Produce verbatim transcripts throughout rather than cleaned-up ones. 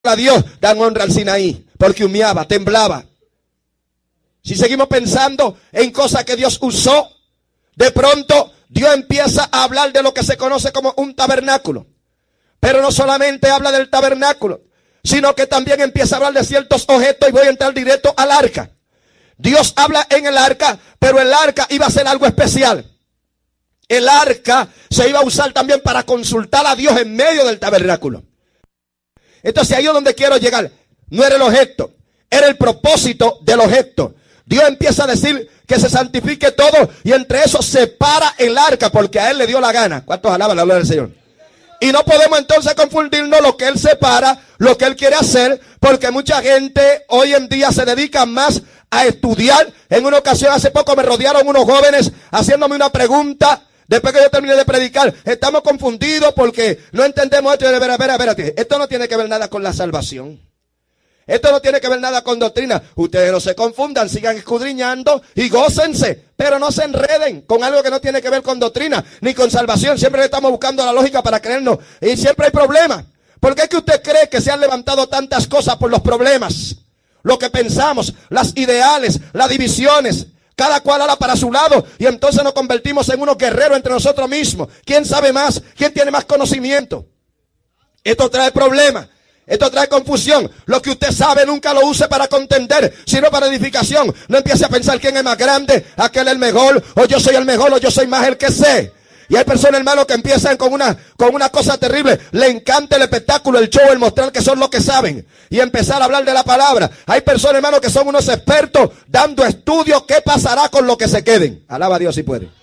a Dios dan honra al Sinaí, porque humeaba, temblaba. Si seguimos pensando en cosas que Dios usó, de pronto Dios empieza a hablar de lo que se conoce como un tabernáculo. Pero no solamente habla del tabernáculo, sino que también empieza a hablar de ciertos objetos, y voy a entrar directo al arca. Dios habla en el arca, pero el arca iba a ser algo especial. El arca se iba a usar también para consultar a Dios en medio del tabernáculo. Entonces ahí es donde quiero llegar. No era el objeto, era el propósito del objeto. Dios empieza a decir que se santifique todo, y entre eso separa el arca porque a él le dio la gana. ¿Cuántos alaban la gloria del Señor? Y no podemos entonces confundirnos lo que él separa, lo que él quiere hacer, porque mucha gente hoy en día se dedica más a estudiar. En una ocasión hace poco me rodearon unos jóvenes haciéndome una pregunta. Después que yo terminé de predicar, estamos confundidos porque no entendemos esto. Espera, espera, espérate. Esto no tiene que ver nada con la salvación. Esto no tiene que ver nada con doctrina. Ustedes no se confundan, sigan escudriñando y gócense, pero no se enreden con algo que no tiene que ver con doctrina ni con salvación. Siempre le estamos buscando la lógica para creernos y siempre hay problemas. ¿Por qué es que usted cree que se han levantado tantas cosas por los problemas? Lo que pensamos, las ideales, las divisiones. Cada cual habla para su lado y entonces nos convertimos en unos guerreros entre nosotros mismos. ¿Quién sabe más? ¿Quién tiene más conocimiento? Esto trae problemas. Esto trae confusión. Lo que usted sabe nunca lo use para contender, sino para edificación. No empiece a pensar quién es más grande, aquel es el mejor, o yo soy el mejor, o yo soy más el que sé. Y hay personas, hermano, que empiezan con una, con una cosa terrible. Le encanta el espectáculo, el show, el mostrar que son lo que saben. Y empezar a hablar de la palabra. Hay personas, hermano, que son unos expertos dando estudios. ¿Qué pasará con lo que se queden? Alaba a Dios si puede.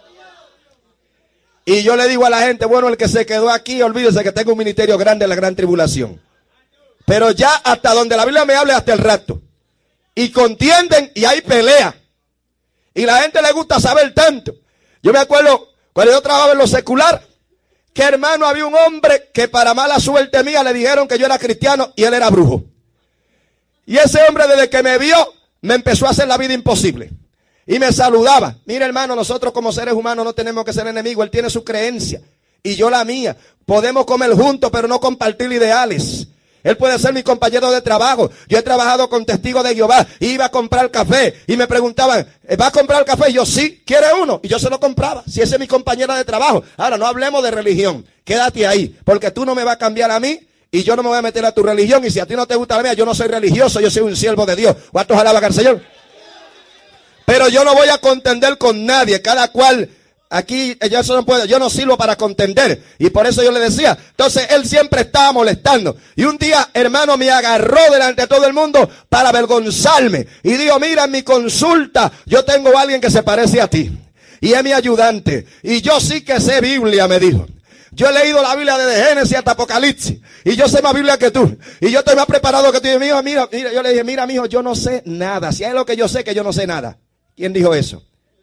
Y yo le digo a la gente, bueno, el que se quedó aquí, olvídese que tengo un ministerio grande en la gran tribulación. Pero ya hasta donde la Biblia me hable, hasta el rato. Y contienden y hay pelea. Y la gente le gusta saber tanto. Yo me acuerdo cuando yo trabajaba en lo secular, que hermano, había un hombre que para mala suerte mía le dijeron que yo era cristiano y él era brujo. Y ese hombre desde que me vio me empezó a hacer la vida imposible. Y me saludaba. Mira, hermano, nosotros como seres humanos no tenemos que ser enemigos. Él tiene su creencia y yo la mía. Podemos comer juntos pero no compartir ideales. Él puede ser mi compañero de trabajo. Yo he trabajado con testigos de Jehová. Iba a comprar café y me preguntaban, ¿va a comprar café? Y yo, sí, ¿quiere uno? Y yo se lo compraba. Si ese es mi compañera de trabajo. Ahora, no hablemos de religión. Quédate ahí, porque tú no me vas a cambiar a mí y yo no me voy a meter a tu religión. Y si a ti no te gusta la mía, yo no soy religioso, yo soy un siervo de Dios. ¿Cuántos alaban al Señor? Pero yo no voy a contender con nadie. Cada cual... Aquí yo, eso no puedo, yo no sirvo para contender. Y por eso yo le decía. Entonces él siempre estaba molestando. Y un día, hermano, me agarró delante de todo el mundo para avergonzarme. Y dijo, mira, en mi consulta yo tengo a alguien que se parece a ti. Y es mi ayudante. Y yo sí que sé Biblia, me dijo. Yo he leído la Biblia desde Génesis hasta Apocalipsis. Y yo sé más Biblia que tú. Y yo estoy más preparado que tú. Y mijo, mira, mira, yo le dije, mira, mijo, yo no sé nada. Si hay lo que yo sé, que yo no sé nada. ¿Quién dijo eso?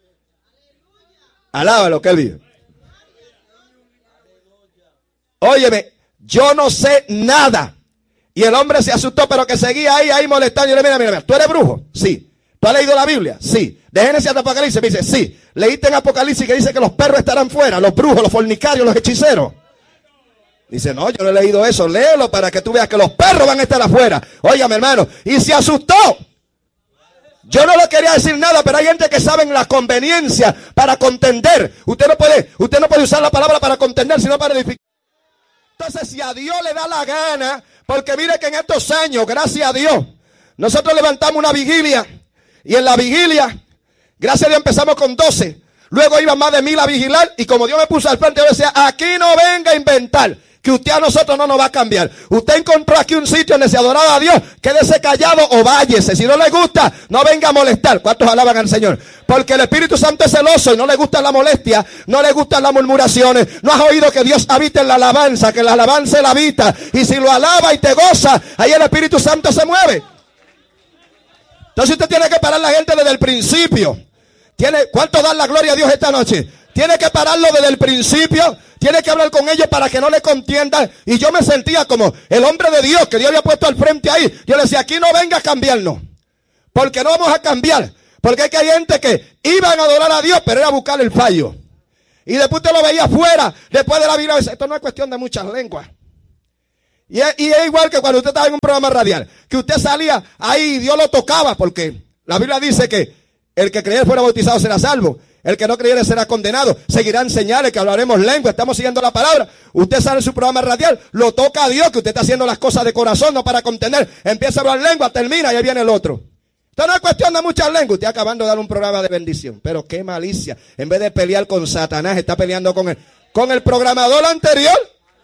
Alaba lo que él dijo. Óyeme, yo no sé nada. Y el hombre se asustó, pero que seguía ahí, ahí molestando. Y le dije, mira, mira, mira, ¿tú eres brujo? Sí. ¿Tú has leído la Biblia? Sí. De Génesis hasta Apocalipsis, me dice, sí. ¿Leíste en Apocalipsis que dice que los perros estarán fuera? Los brujos, los fornicarios, los hechiceros. Dice, no, yo no he leído eso. Léelo para que tú veas que los perros van a estar afuera. Óigame, hermano. Y se asustó. Yo no le quería decir nada, pero hay gente que sabe la conveniencia para contender. Usted no puede, usted no puede usar la palabra para contender, sino para edificar. Entonces, si a Dios le da la gana, porque mire que en estos años, gracias a Dios, nosotros levantamos una vigilia, y en la vigilia, gracias a Dios empezamos con doce, luego iban más de mil a vigilar, y como Dios me puso al frente, yo decía, aquí no venga a inventar, que usted a nosotros no nos va a cambiar. Usted encontró aquí un sitio donde se adoraba a Dios, quédese callado o váyese. Si no le gusta, no venga a molestar. ¿Cuántos alaban al Señor? Porque el Espíritu Santo es celoso y no le gusta la molestia, no le gustan las murmuraciones. ¿No has oído que Dios habita en la alabanza? Que la alabanza Él habita. Y si lo alaba y te goza, ahí el Espíritu Santo se mueve. Entonces usted tiene que parar la gente desde el principio. ¿Tiene, ¿Cuánto dan la gloria a Dios esta noche? Tiene que pararlo desde el principio. Tiene que hablar con ellos para que no le contiendan. Y yo me sentía como el hombre de Dios que Dios había puesto al frente ahí. Yo le decía, aquí no venga a cambiarnos. Porque no vamos a cambiar. Porque es que hay gente que iban a adorar a Dios, pero era a buscar el fallo. Y después te lo veía afuera, después de la Biblia. Esto no es cuestión de muchas lenguas. Y es, y es igual que cuando usted estaba en un programa radial, que usted salía ahí y Dios lo tocaba, porque la Biblia dice que el que creyera fuera bautizado será salvo. El que no creyera será condenado. Seguirán señales que hablaremos lengua. Estamos siguiendo la palabra. Usted sale en su programa radial, lo toca a Dios, que usted está haciendo las cosas de corazón, no para contener. Empieza a hablar lengua, termina y ahí viene el otro. Esto no es cuestión de muchas lenguas. Usted acabando de dar un programa de bendición. Pero qué malicia. En vez de pelear con Satanás, está peleando con el, con el programador anterior.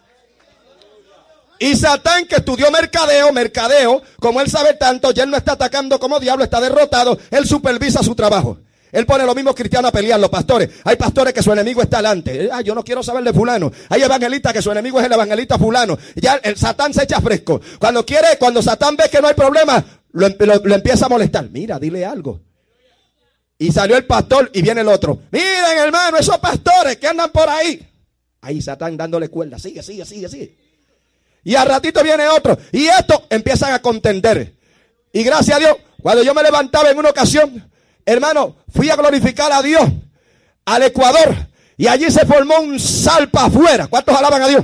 Y Satán, que estudió mercadeo, mercadeo, como él sabe tanto, ya él no está atacando como diablo, está derrotado, él supervisa su trabajo. Él pone a los mismos cristianos a pelear, los pastores. Hay pastores que su enemigo está delante. Ah, yo no quiero saber de fulano. Hay evangelistas que su enemigo es el evangelista fulano. Ya el Satán se echa fresco. Cuando quiere, cuando Satán ve que no hay problema, lo, lo, lo empieza a molestar. Mira, dile algo. Y salió el pastor y viene el otro. Miren, hermano, esos pastores que andan por ahí. Ahí Satán dándole cuerda. Sigue, sigue, sigue, sigue. Y al ratito viene otro. Y estos empiezan a contender. Y gracias a Dios, cuando yo me levantaba en una ocasión, hermano, fui a glorificar a Dios al Ecuador. Y allí se formó un salpa afuera. ¿Cuántos alaban a Dios?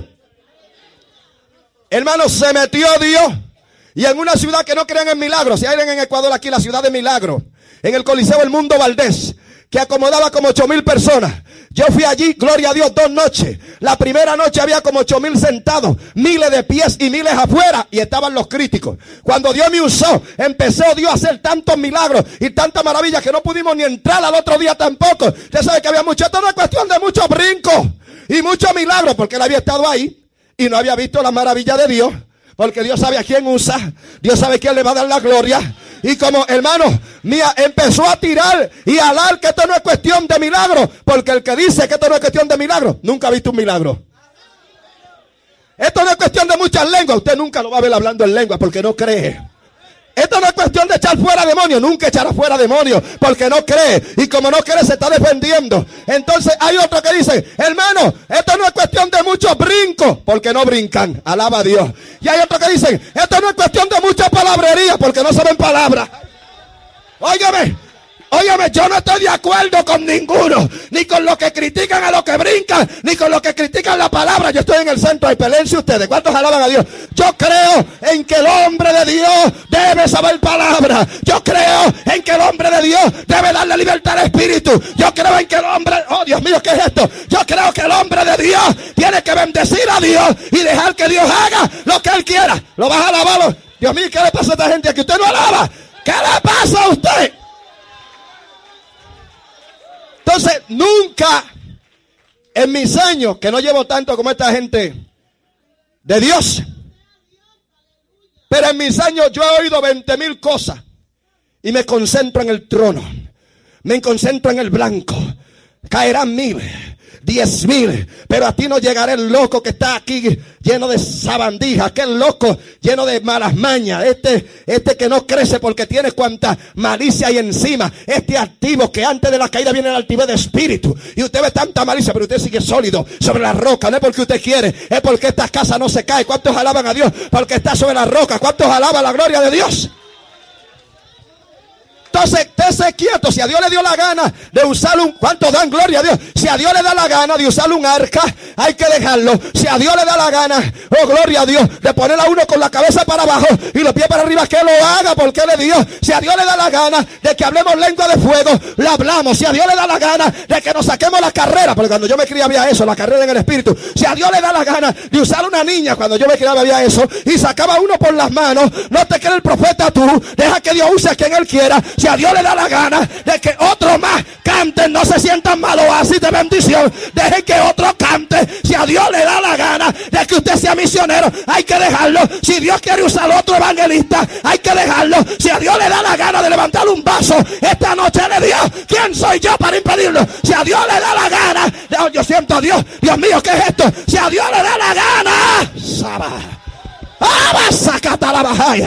Hermano, se metió Dios. Y en una ciudad que no creen en milagros. Si hay en Ecuador aquí, la ciudad de milagros. En el Coliseo El Mundo Valdés, que acomodaba como ocho mil personas. Yo fui allí, gloria a Dios, dos noches. La primera noche había como ocho mil sentados, miles de pies y miles afuera, y estaban los críticos. Cuando Dios me usó, empezó Dios a hacer tantos milagros y tantas maravillas que no pudimos ni entrar al otro día tampoco. Usted sabe que había mucho, esto no es cuestión de muchos brincos y muchos milagros, porque él había estado ahí y no había visto la maravilla de Dios. Porque Dios sabe a quién usa, Dios sabe a quién le va a dar la gloria. Y como hermano, mía, empezó a tirar y a hablar que esto no es cuestión de milagro. Porque el que dice que esto no es cuestión de milagro, nunca ha visto un milagro. Esto no es cuestión de muchas lenguas. Usted nunca lo va a ver hablando en lengua porque no cree. Esto no es cuestión de echar fuera demonios. Nunca echará fuera demonios porque no cree. Y como no cree, se está defendiendo. Entonces hay otro que dice, hermano, esto no es cuestión de muchos brincos porque no brincan. Alaba a Dios. Y hay otro que dice, esto no es cuestión de mucha palabrería porque no saben palabras. Óigame. Óyeme, yo no estoy de acuerdo con ninguno, ni con los que critican a los que brincan, ni con los que critican la palabra. Yo estoy en el centro, hay pelense ustedes. ¿Cuántos alaban a Dios? Yo creo en que el hombre de Dios debe saber palabra. Yo creo en que el hombre de Dios debe darle libertad al espíritu. Yo creo en que el hombre, oh Dios mío, ¿qué es esto? Yo creo que el hombre de Dios tiene que bendecir a Dios y dejar que Dios haga lo que Él quiera. ¿Lo vas a alabar? Dios mío, ¿qué le pasa a esta gente aquí? ¿Usted no alaba? ¿Qué le pasa a usted? Entonces, nunca en mis años, que no llevo tanto como esta gente de Dios, pero en mis años yo he oído veinte mil cosas y me concentro en el trono, me concentro en el blanco. Caerán mil, diez mil, pero a ti no llegará el loco que está aquí lleno de sabandijas, aquel loco lleno de malas mañas, este, este que no crece porque tiene cuanta malicia hay encima, este activo que antes de la caída viene el altivez de espíritu, y usted ve tanta malicia, pero usted sigue sólido sobre la roca. No es porque usted quiere, es porque esta casa no se cae. ¿Cuántos alaban a Dios? Porque está sobre la roca. ¿Cuántos alaban la gloria de Dios? Entonces, estése quieto. Si a Dios le dio la gana de usar un... ¿Cuántos dan gloria a Dios? Si a Dios le da la gana de usar un arca, hay que dejarlo. Si a Dios le da la gana, oh gloria a Dios, de poner a uno con la cabeza para abajo y los pies para arriba, que lo haga porque Él es Dios. Si a Dios le da la gana de que hablemos lengua de fuego, la hablamos. Si a Dios le da la gana de que nos saquemos la carrera, porque cuando yo me criaba había eso, la carrera en el espíritu. Si a Dios le da la gana de usar una niña, cuando yo me criaba había eso, y sacaba uno por las manos, no te crees el profeta tú, deja que Dios use a quien Él quiera. Si a Dios le da la gana de que otros más canten, no se sientan malos así de bendición, dejen que otros canten. Si a Dios le da la gana de que usted sea misionero, hay que dejarlo. Si Dios quiere usar a otro evangelista, hay que dejarlo. Si a Dios le da la gana de levantar un vaso esta noche de Dios, ¿quién soy yo para impedirlo? Si a Dios le da la gana, oh, yo siento a Dios, Dios mío, ¿qué es esto? Si a Dios le da la gana, Saba, ¡ah, sacata la bajaya!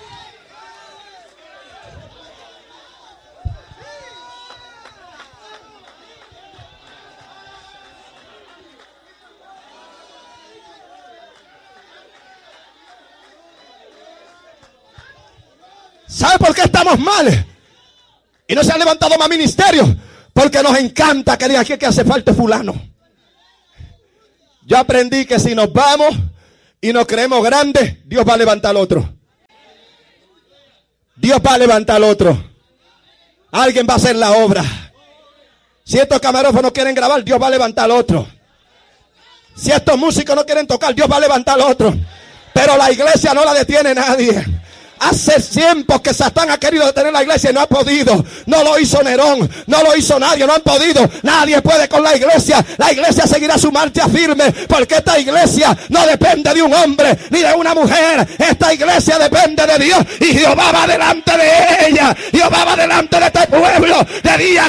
¿Sabe por qué estamos mal? Y no se han levantado más ministerios. Porque nos encanta que diga aquí que hace falta fulano. Yo aprendí que si nos vamos, y nos creemos grandes, Dios va a levantar al otro. Dios va a levantar al otro. Alguien va a hacer la obra. Si estos camarófonos quieren grabar, Dios va a levantar al otro. Si estos músicos no quieren tocar, Dios va a levantar al otro. Pero la iglesia no la detiene nadie. Hace tiempos que Satán ha querido detener la iglesia y no ha podido. No lo hizo Nerón, no lo hizo nadie, no han podido. Nadie puede con la iglesia. La iglesia seguirá su marcha firme, porque esta iglesia no depende de un hombre ni de una mujer. Esta iglesia depende de Dios, y Jehová va delante de ella. Jehová va delante de este pueblo de día